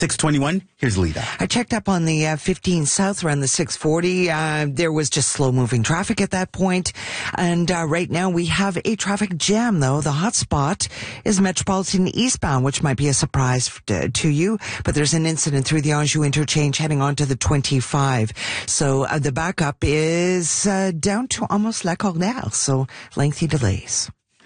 621, here's Lita. I checked up on the 15 South around the 640. There was just slow-moving traffic at that point. And right now we have a traffic jam, though. The hot spot is Metropolitan eastbound, which might be a surprise to you. But there's an incident through the Anjou interchange heading on to the 25. So the backup is down to almost La Cordaire. So lengthy delays.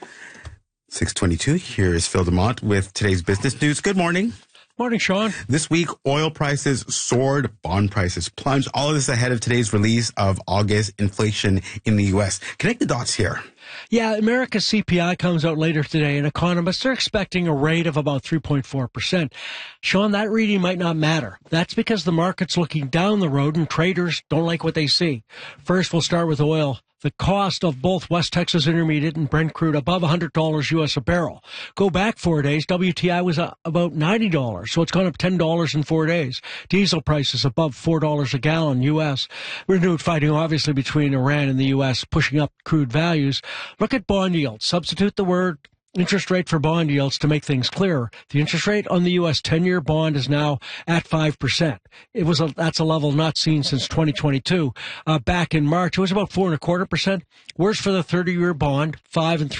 622, here is Phil DeMont with today's business news. Good morning. Morning, Sean. This week, oil prices soared, bond prices plunged. All of this ahead of today's release of August inflation in the U.S. Connect the dots here. Yeah, America's CPI comes out later today, and economists are expecting a rate of about 3.4%. Sean, that reading might not matter. That's because the market's looking down the road, and traders don't like what they see. First, we'll start with oil. The cost of both West Texas Intermediate and Brent crude above $100 U.S. a barrel. Go back 4 days, WTI was about $90, so it's gone up $10 in 4 days. Diesel prices above $4 a gallon U.S. Renewed fighting, obviously, between Iran and the U.S., pushing up crude values. Look at bond yields. Substitute the word interest rate for bond yields to make things clearer. The interest rate on the U.S. 10-year bond is now at 5%. That's a level not seen since 2022. Back in March, it was about 4.25%. Worse for the 30-year bond, 5 and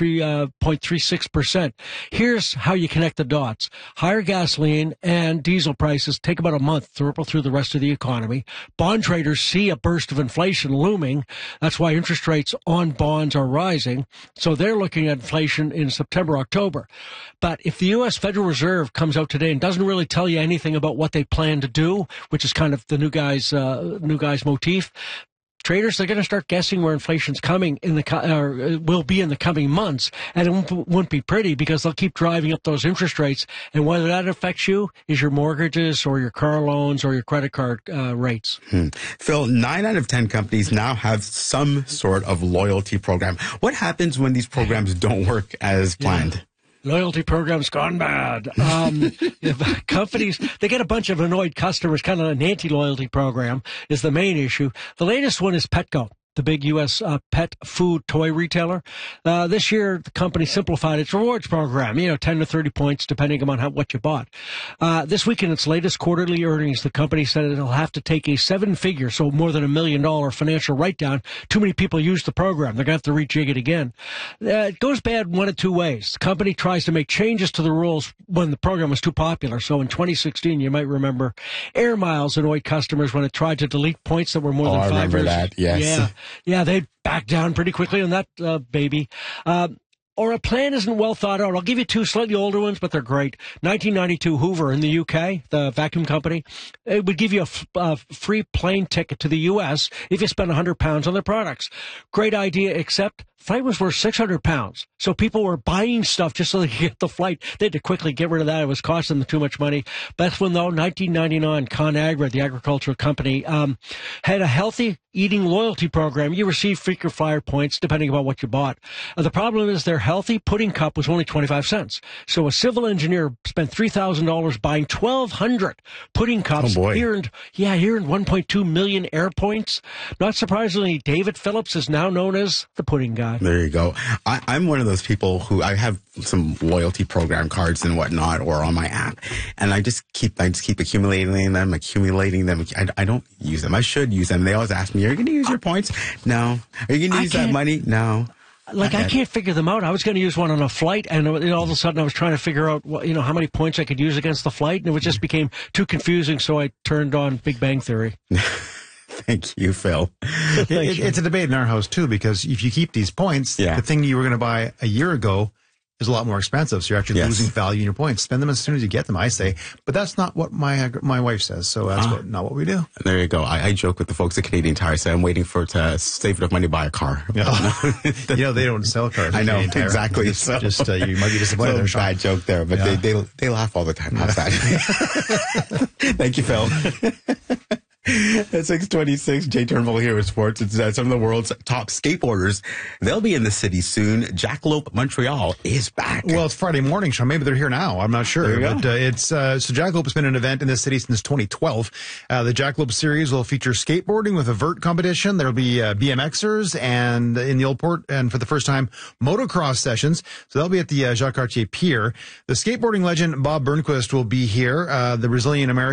3.36%. Here's how you connect the dots. Higher gasoline and diesel prices take about a month to ripple through the rest of the economy. Bond traders see a burst of inflation looming. That's why interest rates on bonds are rising. So they're looking at inflation in September, October. But if the U.S. Federal Reserve comes out today and doesn't really tell you anything about what they plan to do, which is kind of the new guy's motif, traders are going to start guessing where inflation's coming will be in the coming months, and it won't be pretty because they'll keep driving up those interest rates. And whether that affects you is your mortgages or your car loans or your credit card rates. Phil, 9 out of 10 companies now have some sort of loyalty program. What happens when these programs don't work as planned? Yeah. Loyalty program's gone bad. Companies, they get a bunch of annoyed customers, kind of an anti-loyalty program is the main issue. The latest one is Petco, the big U.S. pet food toy retailer. This year, the company simplified its rewards program, 10 to 30 points, depending on what you bought. This week in its latest quarterly earnings, the company said it'll have to take a 7-figure, so more than $1 million financial write-down. Too many people use the program. They're going to have to rejig it again. It goes bad one of two ways. The company tries to make changes to the rules when the program was too popular. So in 2016, you might remember Air Miles annoyed customers when it tried to delete points that were more than 5 years. I remember that, yes. Yeah, they'd back down pretty quickly on that baby. Or a plan isn't well thought out. I'll give you 2 slightly older ones, but they're great. 1992 Hoover in the UK, the vacuum company, it would give you a free plane ticket to the US if you spend £100 on their products. Great idea, except flight was worth £600. So people were buying stuff just so they could get the flight. They had to quickly get rid of that. It was costing them too much money. Best one, though, 1999, ConAgra, the agricultural company, had a healthy eating loyalty program. You received frequent flyer points depending on what you bought. The problem is their healthy pudding cup was only 25 cents. So a civil engineer spent $3,000 buying 1,200 pudding cups. Oh, boy. He earned 1.2 million air points. Not surprisingly, David Phillips is now known as the pudding guy. There you go. I'm one of those people who I have some loyalty program cards and whatnot, or on my app, and I just keep accumulating them. I don't use them. I should use them. They always ask me, "Are you going to use your points?" No. Are you going to use that money? No. I can't figure them out. I was going to use one on a flight, and all of a sudden I was trying to figure out, how many points I could use against the flight, and it just became too confusing, so I turned on Big Bang Theory. Thank you, Phil. It's a debate in our house, too, because if you keep these points, the thing you were going to buy a year ago is a lot more expensive, so you're actually losing value in your points. Spend them as soon as you get them, I say. But that's not what my wife says, so that's not what we do. There you go. I joke with the folks at Canadian Tire, say I'm waiting to save enough money to buy a car. They don't sell cars. I know, exactly. Just you might be disappointed. It's a bad joke there, but they laugh all the time. How's that? Thank you, Phil. At 6:26, Jay Turnbull here with sports. It's some of the world's top skateboarders. They'll be in the city soon. Jackalope Montreal is back. Well, it's Friday morning, Sean. Maybe they're here now. I'm not sure. But so Jackalope has been an event in this city since 2012. The Jackalope series will feature skateboarding with a vert competition. There'll be BMXers and in the Old Port, and for the first time, motocross sessions. So they'll be at the Jacques Cartier Pier. The skateboarding legend Bob Burnquist will be here. The Brazilian American